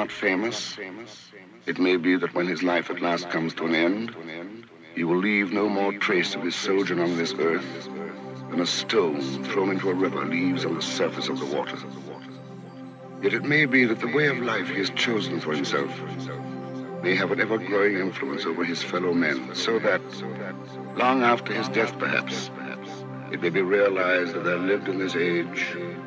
not famous. It may be that when his life at last comes to an end, he will leave no more trace of his sojourn on this earth than a stone thrown into a river leaves on the surface of the water. Yet it may be that the way of life he has chosen for himself may have an ever-growing influence over his fellow men, so that, long after his death perhaps, it may be realized that there lived in this age